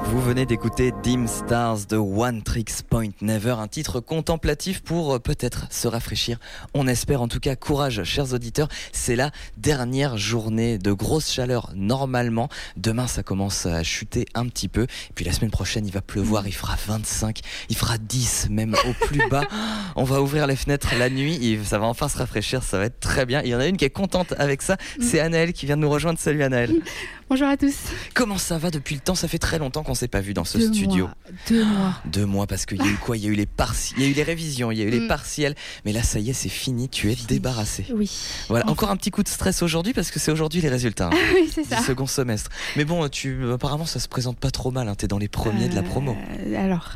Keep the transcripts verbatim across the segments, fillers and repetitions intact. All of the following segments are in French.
Vous venez d'écouter Dim Stars de One Tricks Point Never, un titre contemplatif pour peut-être se rafraîchir. On espère en tout cas. Courage, chers auditeurs. C'est la dernière journée de grosse chaleur normalement. Demain, ça commence à chuter un petit peu. Et puis la semaine prochaine, il va pleuvoir. Il fera vingt-cinq, il fera dix même au plus bas. On va ouvrir les fenêtres la nuit et ça va enfin se rafraîchir. Ça va être très bien. Il y en a une qui est contente avec ça. C'est Anaëlle qui vient de nous rejoindre. Salut Anaëlle. Bonjour à tous. Comment ça va depuis le temps? Ça fait très longtemps qu'on s'est pas vu dans ce Deux studio. Mois. Deux mois. Deux mois parce qu'il y a eu quoi? Il y a eu les parti- il y a eu les révisions, il y a eu les Mm. partiels. Mais là, ça y est, c'est fini. Tu es Fini. débarrassé. Oui. Voilà. Enfin. Encore un petit coup de stress aujourd'hui parce que c'est aujourd'hui les résultats hein, Oui, c'est ça. du second semestre. Mais bon, tu apparemment ça se présente pas trop mal. Hein. T'es dans les premiers de la promo. Euh, alors,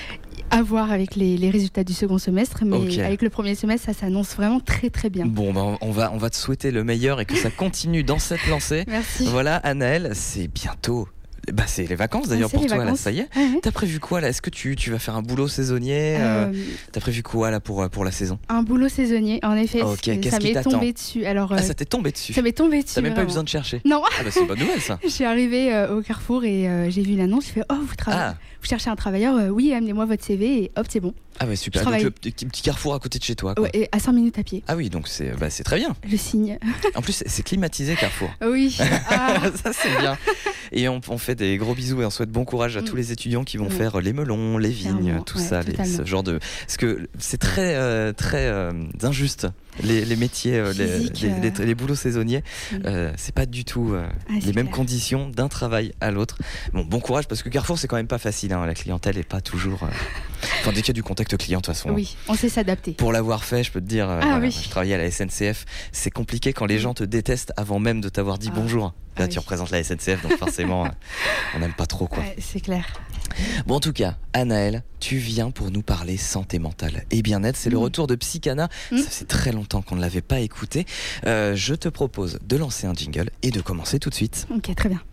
à voir avec les, les résultats du second semestre, mais Ok. avec le premier semestre, ça s'annonce vraiment très très bien. Bon, ben, on va on va te souhaiter le meilleur et que ça continue dans cette lancée. Merci. Voilà, Anaëlle, c'est bientôt. Bah, c'est les vacances d'ailleurs C'est pour les toi, là, vacances. ça y est. Ouais, ouais. T'as prévu quoi là? Est-ce que tu, tu vas faire un boulot saisonnier euh, Euh, T'as prévu quoi là pour, pour la saison? un boulot saisonnier, en effet, Ok, c'est- qu'est-ce ça qui m'est t'attend tombé dessus. Alors, euh, Ah, ça t'est tombé dessus. ça m'est tombé dessus. T'as même pas eu vraiment. besoin de chercher. Non. Ah bah c'est une bonne nouvelle ça. Je suis arrivée euh, au Carrefour et euh, j'ai vu une annonce. Je fais oh vous travaillez, Ah. vous cherchez un travailleur, euh, oui amenez-moi votre C V et hop c'est bon. Ah ouais super. Je Donc travaille. le petit, petit carrefour à côté de chez toi. Quoi. Ouais, et à cinq minutes à pied. Ah oui donc c'est bah, c'est très bien. Je signe. En plus c'est, c'est climatisé Carrefour. Oui. Ah. Ça c'est bien. Et on, on fait des gros bisous et on souhaite bon courage à Mm. tous les étudiants qui vont Mm. faire les melons, les vignes, Clairement, tout ouais, ça, les- totalement. ce genre de. Parce que c'est très euh, très euh, injuste. Les, les métiers, euh, les, Physique, les, euh. les- les boulots saisonniers, Mm. euh, c'est pas du tout euh, Ah, c'est les mêmes clair. conditions d'un travail à l'autre. Bon, bon courage parce que Carrefour c'est quand même pas facile. Hein, la clientèle est pas toujours. euh, Enfin, dès qu'il y a du contact client, de toute façon. Oui, on sait s'adapter. Pour l'avoir fait, je peux te dire, euh, Ah voilà, oui. je travaillais à la S N C F, c'est compliqué quand les gens te détestent avant même de t'avoir dit Ah. bonjour. Là, Ah tu oui. représentes la S N C F, donc forcément, euh, on n'aime pas trop quoi. Ouais, c'est clair. Bon, en tout cas, Anaëlle, tu viens pour nous parler santé mentale et bien-être. C'est le Mm. retour de Psychana. Mm. Ça fait très longtemps qu'on ne l'avait pas écouté. Euh, je te propose de lancer un jingle et de commencer tout de suite. Ok, très bien.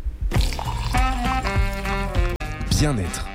Bien-être.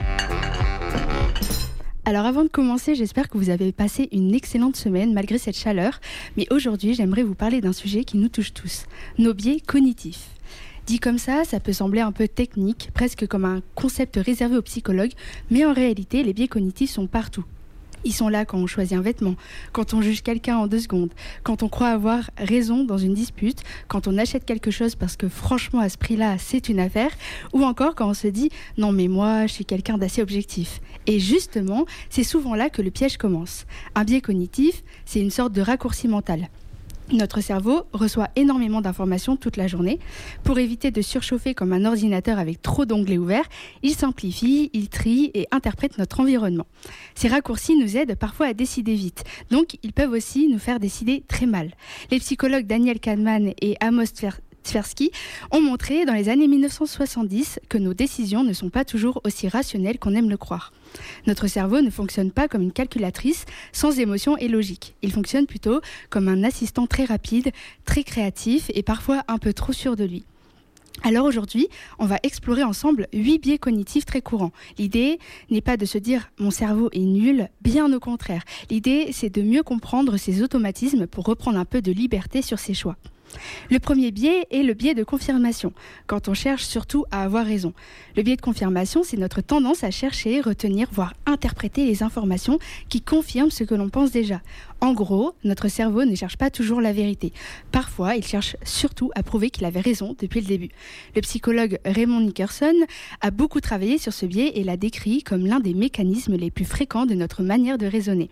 Alors avant de commencer, j'espère que vous avez passé une excellente semaine malgré cette chaleur. Mais aujourd'hui, j'aimerais vous parler d'un sujet qui nous touche tous, nos biais cognitifs. Dit comme ça, ça peut sembler un peu technique, presque comme un concept réservé aux psychologues, mais en réalité, les biais cognitifs sont partout. Ils sont là quand on choisit un vêtement, quand on juge quelqu'un en deux secondes, quand on croit avoir raison dans une dispute, quand on achète quelque chose parce que franchement à ce prix-là c'est une affaire, ou encore quand on se dit non mais moi je suis quelqu'un d'assez objectif. Et justement, c'est souvent là que le piège commence. Un biais cognitif, c'est une sorte de raccourci mental. Notre cerveau reçoit énormément d'informations toute la journée. Pour éviter de surchauffer comme un ordinateur avec trop d'onglets ouverts, il simplifie, il trie et interprète notre environnement. Ces raccourcis nous aident parfois à décider vite, donc ils peuvent aussi nous faire décider très mal. Les psychologues Daniel Kahneman et Amos Tver- Tversky ont montré dans les années mille neuf cent soixante-dix que nos décisions ne sont pas toujours aussi rationnelles qu'on aime le croire. Notre cerveau ne fonctionne pas comme une calculatrice sans émotion et logique. Il fonctionne plutôt comme un assistant très rapide, très créatif et parfois un peu trop sûr de lui. Alors aujourd'hui, on va explorer ensemble huit biais cognitifs très courants. L'idée n'est pas de se dire « mon cerveau est nul », bien au contraire. L'idée, c'est de mieux comprendre ses automatismes pour reprendre un peu de liberté sur ses choix. Le premier biais est le biais de confirmation, quand on cherche surtout à avoir raison. Le biais de confirmation, c'est notre tendance à chercher, retenir, voire interpréter les informations qui confirment ce que l'on pense déjà. En gros, notre cerveau ne cherche pas toujours la vérité. Parfois, il cherche surtout à prouver qu'il avait raison depuis le début. Le psychologue Raymond Nickerson a beaucoup travaillé sur ce biais et l'a décrit comme l'un des mécanismes les plus fréquents de notre manière de raisonner.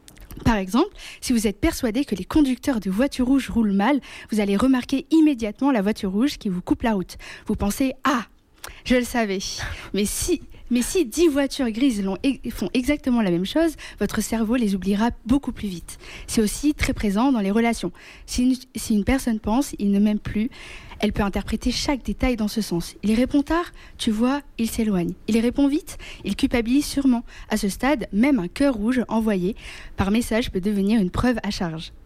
Par exemple, si vous êtes persuadé que les conducteurs de voitures rouges roulent mal, vous allez remarquer immédiatement la voiture rouge qui vous coupe la route. Vous pensez « Ah, je le savais !» Mais si, mais si dix voitures grises l'ont, font exactement la même chose, votre cerveau les oubliera beaucoup plus vite. C'est aussi très présent dans les relations. Si une, si une personne pense « il ne m'aime plus », elle peut interpréter chaque détail dans ce sens. Il répond tard, tu vois, il s'éloigne. Il répond vite, il culpabilise sûrement. À ce stade, même un cœur rouge envoyé par message peut devenir une preuve à charge.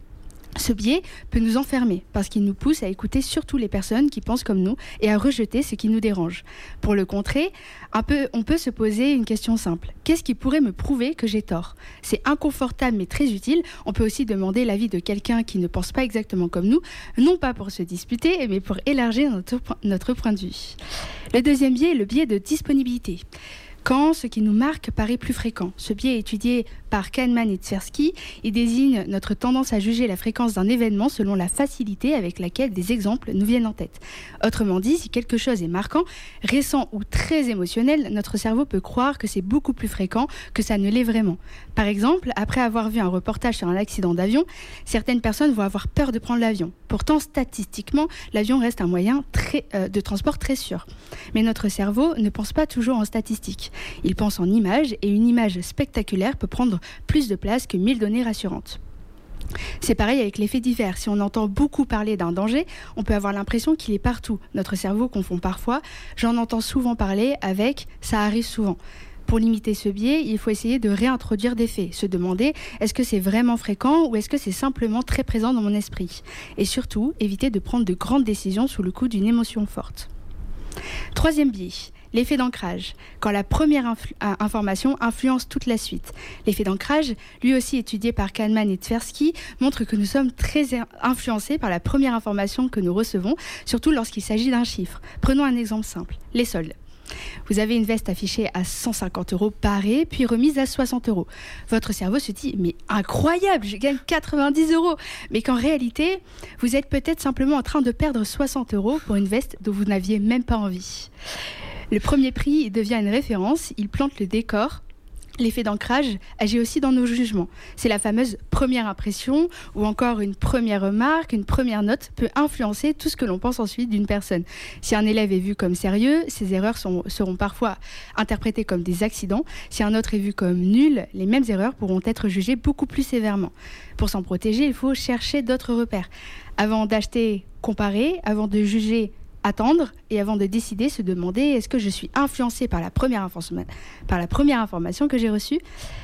Ce biais peut nous enfermer parce qu'il nous pousse à écouter surtout les personnes qui pensent comme nous et à rejeter ce qui nous dérange. Pour le contrer, un peu, on peut se poser une question simple. Qu'est-ce qui pourrait me prouver que j'ai tort ? C'est inconfortable mais très utile. On peut aussi demander l'avis de quelqu'un qui ne pense pas exactement comme nous, non pas pour se disputer, mais pour élargir notre, notre point de vue. Le deuxième biais est le biais de disponibilité. Quand ce qui nous marque paraît plus fréquent. Ce biais est étudié par Kahneman et Tversky. Il désigne notre tendance à juger la fréquence d'un événement selon la facilité avec laquelle des exemples nous viennent en tête. Autrement dit, si quelque chose est marquant, récent ou très émotionnel, notre cerveau peut croire que c'est beaucoup plus fréquent que ça ne l'est vraiment. Par exemple, après avoir vu un reportage sur un accident d'avion, certaines personnes vont avoir peur de prendre l'avion. Pourtant, statistiquement, l'avion reste un moyen très, euh, de transport très sûr. Mais notre cerveau ne pense pas toujours en statistiques. Il pense en images et une image spectaculaire peut prendre plus de place que mille données rassurantes. C'est pareil avec l'effet divers. Si on entend beaucoup parler d'un danger, on peut avoir l'impression qu'il est partout. Notre cerveau confond parfois « j'en entends souvent parler » avec « ça arrive souvent ». Pour limiter ce biais, il faut essayer de réintroduire des faits, se demander est-ce que c'est vraiment fréquent ou est-ce que c'est simplement très présent dans mon esprit ? Et surtout, éviter de prendre de grandes décisions sous le coup d'une émotion forte. Troisième biais, l'effet d'ancrage, quand la première influ- information influence toute la suite. L'effet d'ancrage, lui aussi étudié par Kahneman et Tversky, montre que nous sommes très influencés par la première information que nous recevons, surtout lorsqu'il s'agit d'un chiffre. Prenons un exemple simple, les soldes. Vous avez une veste affichée à cent cinquante euros parée, puis remise à soixante euros. Votre cerveau se dit « mais incroyable, je gagne quatre-vingt-dix euros !» Mais qu'en réalité, vous êtes peut-être simplement en train de perdre soixante euros pour une veste dont vous n'aviez même pas envie. Le premier prix devient une référence, il plante le décor. L'effet d'ancrage agit aussi dans nos jugements. C'est la fameuse première impression ou encore une première remarque, une première note peut influencer tout ce que l'on pense ensuite d'une personne. Si un élève est vu comme sérieux, ses erreurs sont, seront parfois interprétées comme des accidents. Si un autre est vu comme nul, les mêmes erreurs pourront être jugées beaucoup plus sévèrement. Pour s'en protéger, il faut chercher d'autres repères. Avant d'acheter, comparer. Avant de juger, attendre, et avant de décider, se demander est-ce que je suis influencé par la première information, par la première information que j'ai reçue.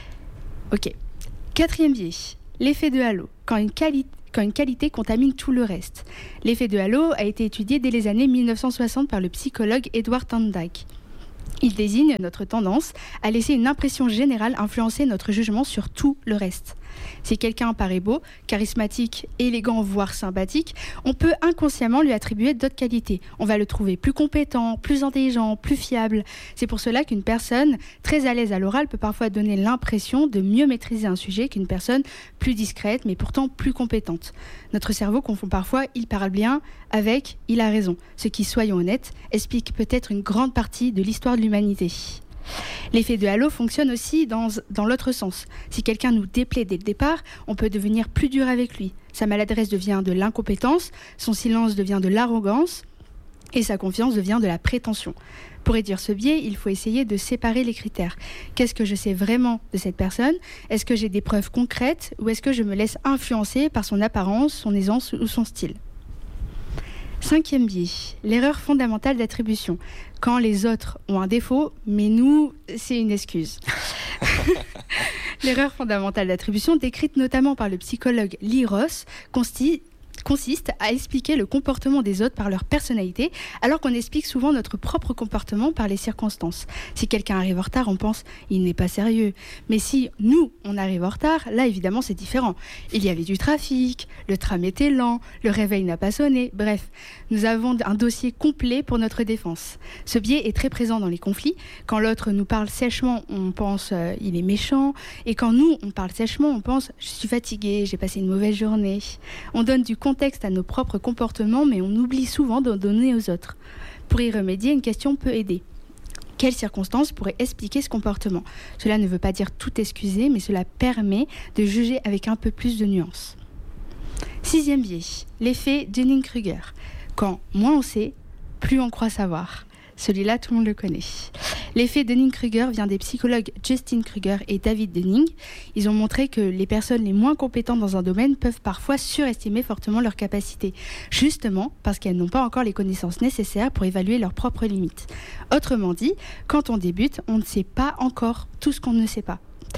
Ok. Quatrième biais, l'effet de halo. Quand une, quali- quand une qualité contamine tout le reste. L'effet de halo a été étudié dès les années mille neuf cent soixante par le psychologue Edward Thorndike. Il désigne notre tendance à laisser une impression générale influencer notre jugement sur tout le reste. Si quelqu'un paraît beau, charismatique, élégant, voire sympathique, on peut inconsciemment lui attribuer d'autres qualités. On va le trouver plus compétent, plus intelligent, plus fiable. C'est pour cela qu'une personne très à l'aise à l'oral peut parfois donner l'impression de mieux maîtriser un sujet qu'une personne plus discrète, mais pourtant plus compétente. Notre cerveau confond parfois « il parle bien » avec « il a raison », ce qui, soyons honnêtes, explique peut-être une grande partie de l'histoire de l'humanité. L'effet de halo fonctionne aussi dans, dans l'autre sens. Si quelqu'un nous déplaît dès le départ, on peut devenir plus dur avec lui. Sa maladresse devient de l'incompétence, son silence devient de l'arrogance et sa confiance devient de la prétention. Pour réduire ce biais, il faut essayer de séparer les critères. Qu'est-ce que je sais vraiment de cette personne ? Est-ce que j'ai des preuves concrètes ou est-ce que je me laisse influencer par son apparence, son aisance ou son style ? Cinquième biais, l'erreur fondamentale d'attribution. Quand les autres ont un défaut, mais nous, c'est une excuse. L'erreur fondamentale d'attribution, décrite notamment par le psychologue Lee Ross, consiste consiste à expliquer le comportement des autres par leur personnalité, alors qu'on explique souvent notre propre comportement par les circonstances. Si quelqu'un arrive en retard, on pense « il n'est pas sérieux ». Mais si nous, on arrive en retard, là évidemment c'est différent. Il y avait du trafic, le tram était lent, le réveil n'a pas sonné, bref. Nous avons un dossier complet pour notre défense. Ce biais est très présent dans les conflits. Quand l'autre nous parle sèchement, on pense euh, « il est méchant ». Et quand nous, on parle sèchement, on pense « je suis fatigué, j'ai passé une mauvaise journée ». On donne du contexte à nos propres comportements, mais on oublie souvent d'en donner aux autres. Pour y remédier, une question peut aider. Quelles circonstances pourraient expliquer ce comportement ? Cela ne veut pas dire tout excuser, mais cela permet de juger avec un peu plus de nuances. Sixième biais, l'effet Dunning-Kruger. Quand moins on sait, plus on croit savoir. Celui-là, tout le monde le connaît. L'effet Dunning-Kruger vient des psychologues Justin Kruger et David Dunning. Ils ont montré que les personnes les moins compétentes dans un domaine peuvent parfois surestimer fortement leurs capacités, justement parce qu'elles n'ont pas encore les connaissances nécessaires pour évaluer leurs propres limites. Autrement dit, quand on débute, on ne sait pas encore tout ce qu'on ne sait pas.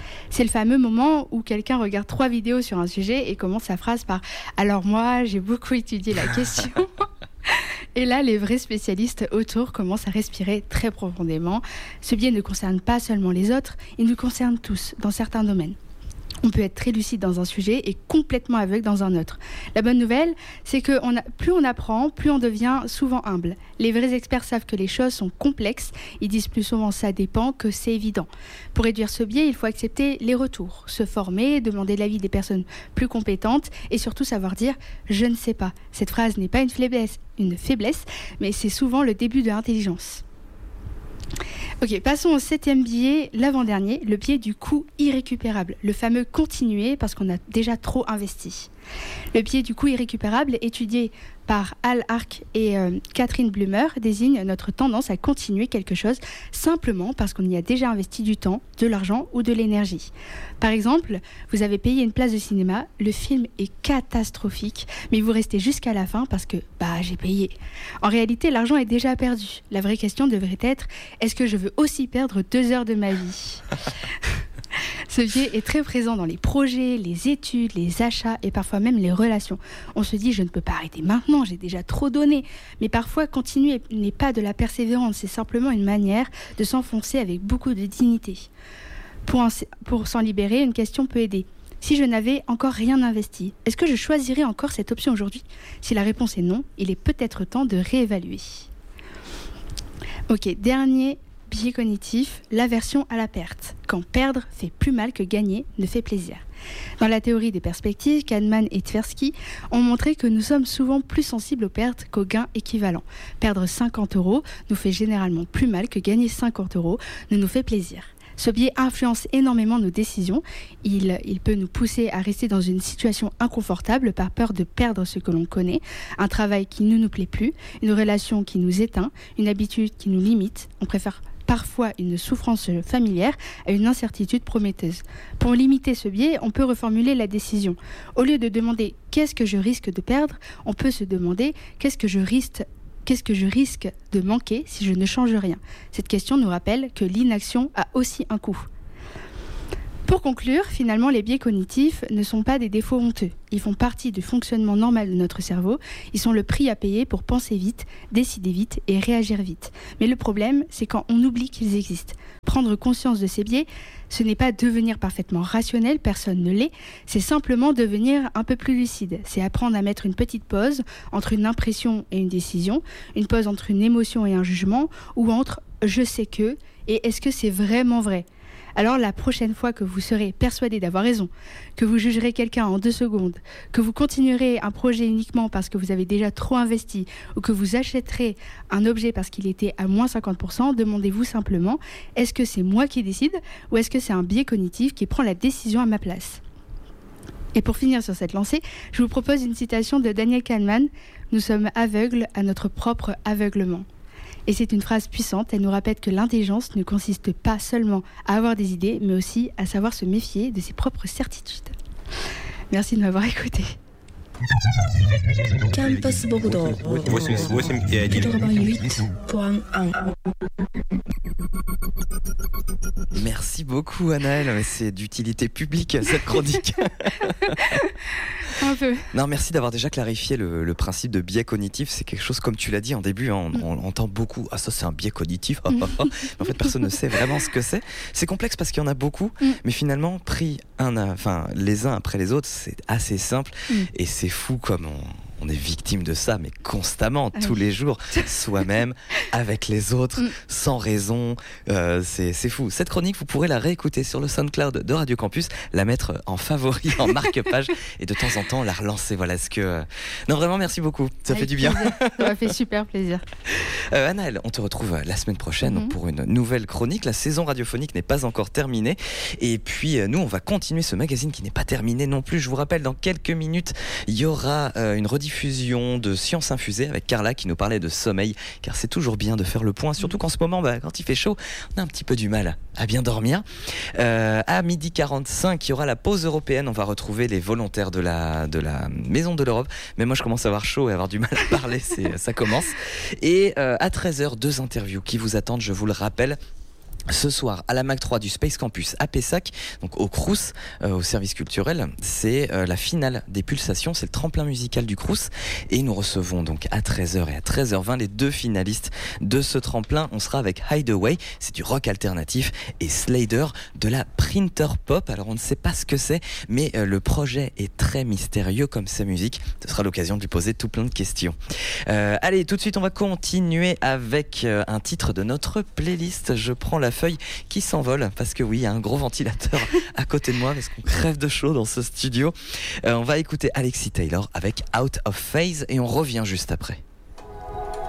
C'est le fameux moment où quelqu'un regarde trois vidéos sur un sujet et commence sa phrase par « Alors moi, j'ai beaucoup étudié la question ». Et là, les vrais spécialistes autour commencent à respirer très profondément. Ce biais ne concerne pas seulement les autres, il nous concerne tous, dans certains domaines. On peut être très lucide dans un sujet et complètement aveugle dans un autre. La bonne nouvelle, c'est que on a, plus on apprend, plus on devient souvent humble. Les vrais experts savent que les choses sont complexes. Ils disent plus souvent ça dépend que c'est évident. Pour réduire ce biais, il faut accepter les retours, se former, demander l'avis des personnes plus compétentes et surtout savoir dire « je ne sais pas ». Cette phrase n'est pas une faiblesse, une faiblesse, mais c'est souvent le début de l'intelligence. Ok, passons au septième biais, l'avant-dernier, le biais du coût irrécupérable, le fameux continuer parce qu'on a déjà trop investi. Le biais du coût irrécupérable, étudié par Hal Ark et euh, Catherine Blumer, désigne notre tendance à continuer quelque chose simplement parce qu'on y a déjà investi du temps, de l'argent ou de l'énergie. Par exemple, vous avez payé une place de cinéma, le film est catastrophique, mais vous restez jusqu'à la fin parce que bah j'ai payé. En réalité, l'argent est déjà perdu. La vraie question devrait être, est-ce que je veux aussi perdre deux heures de ma vie ? Ce biais est très présent dans les projets, les études, les achats et parfois même les relations. On se dit, je ne peux pas arrêter maintenant, j'ai déjà trop donné. Mais parfois, continuer n'est pas de la persévérance, c'est simplement une manière de s'enfoncer avec beaucoup de dignité. Pour, en, pour s'en libérer, une question peut aider. Si je n'avais encore rien investi, est-ce que je choisirais encore cette option aujourd'hui ? Si la réponse est non, il est peut-être temps de réévaluer. Ok, dernier biais cognitif, l'aversion à la perte. Quand perdre fait plus mal que gagner ne fait plaisir. Dans la théorie des perspectives, Kahneman et Tversky ont montré que nous sommes souvent plus sensibles aux pertes qu'aux gains équivalents. Perdre cinquante euros nous fait généralement plus mal que gagner cinquante euros ne nous fait plaisir. Ce biais influence énormément nos décisions. Il, il peut nous pousser à rester dans une situation inconfortable par peur de perdre ce que l'on connaît, un travail qui ne nous plaît plus, une relation qui nous éteint, une habitude qui nous limite. On préfère parfois une souffrance familière à une incertitude prometteuse. Pour limiter ce biais, on peut reformuler la décision. Au lieu de demander « qu'est-ce que je risque de perdre ?», on peut se demander « qu'est-ce que je risque Qu'est-ce que je risque de manquer si je ne change rien ? » Cette question nous rappelle que l'inaction a aussi un coût. Pour conclure, finalement, les biais cognitifs ne sont pas des défauts honteux. Ils font partie du fonctionnement normal de notre cerveau. Ils sont le prix à payer pour penser vite, décider vite et réagir vite. Mais le problème, c'est quand on oublie qu'ils existent. Prendre conscience de ces biais, ce n'est pas devenir parfaitement rationnel, personne ne l'est, c'est simplement devenir un peu plus lucide. C'est apprendre à mettre une petite pause entre une impression et une décision, une pause entre une émotion et un jugement, ou entre « je sais que » et « est-ce que c'est vraiment vrai ?» Alors la prochaine fois que vous serez persuadé d'avoir raison, que vous jugerez quelqu'un en deux secondes, que vous continuerez un projet uniquement parce que vous avez déjà trop investi ou que vous achèterez un objet parce qu'il était à moins cinquante pour cent, demandez-vous simplement, est-ce que c'est moi qui décide ou est-ce que c'est un biais cognitif qui prend la décision à ma place ? Et pour finir sur cette lancée, je vous propose une citation de Daniel Kahneman, « Nous sommes aveugles à notre propre aveuglement ». Et c'est une phrase puissante, elle nous rappelle que l'intelligence ne consiste pas seulement à avoir des idées, mais aussi à savoir se méfier de ses propres certitudes. Merci de m'avoir écouté. Campus Bordeaux quatre-vingt-huit point un. Merci beaucoup Anaëlle, c'est d'utilité publique cette chronique. Un peu. Non, merci d'avoir déjà clarifié le, le principe de biais cognitif. C'est quelque chose, comme tu l'as dit en début, hein, on, on entend beaucoup. Ah, ça, c'est un biais cognitif. Mais en fait, personne ne sait vraiment ce que c'est. C'est complexe parce qu'il y en a beaucoup, mm. mais finalement, pris un, enfin, les uns après les autres, c'est assez simple. Mm. Et c'est fou comme on. On est victime de ça, mais constamment, tous les jours, soi-même, avec les autres, mm. sans raison. Euh, c'est, c'est fou. Cette chronique, vous pourrez la réécouter sur le SoundCloud de Radio Campus, la mettre en favori, en marque-page, et de temps en temps la relancer. Voilà ce que. Non, vraiment, merci beaucoup. Ça avec fait du bien. Plaisir. Ça m'a fait super plaisir. Euh, Anaëlle, on te retrouve la semaine prochaine mm-hmm. pour une nouvelle chronique. La saison radiophonique n'est pas encore terminée. Et puis, nous, on va continuer ce magazine qui n'est pas terminé non plus. Je vous rappelle, dans quelques minutes, il y aura euh, une rediffusion Fusion de Science Infusée avec Carla qui nous parlait de sommeil, car c'est toujours bien de faire le point, surtout qu'en ce moment, bah, quand il fait chaud, on a un petit peu du mal à bien dormir. Euh, à midi quarante-cinq, il y aura la pause européenne, on va retrouver les volontaires de la, de la Maison de l'Europe, mais moi je commence à avoir chaud et à avoir du mal à parler, c'est, ça commence. Et euh, à treize heures, deux interviews qui vous attendent, je vous le rappelle. Ce soir, à la Mac trois du Space Campus à Pessac, donc au Crous, euh, au service culturel, c'est euh, la finale des Pulsations, c'est le tremplin musical du Crous. Et nous recevons donc à treize heures et à treize heures vingt les deux finalistes de ce tremplin. On sera avec Hideaway, c'est du rock alternatif, et Slader, de la printer pop. Alors on ne sait pas ce que c'est, mais euh, le projet est très mystérieux comme sa musique. Ce sera l'occasion de lui poser tout plein de questions. Euh, allez, tout de suite, on va continuer avec euh, un titre de notre playlist. Je prends la feuille qui s'envole parce que oui, il y a un gros ventilateur à côté de moi parce qu'on crève de chaud dans ce studio. Euh, on va écouter Alexis Taylor avec Out of Phase et on revient juste après.